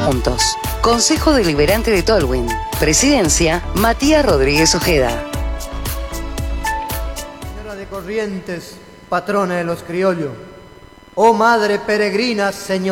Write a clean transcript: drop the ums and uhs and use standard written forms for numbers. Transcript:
juntos. Consejo Deliberante de Tolwyn. Presidencia, Matías Rodríguez Ojeda. Señora de Corrientes, patrona de los criollos. Oh madre peregrina, señora.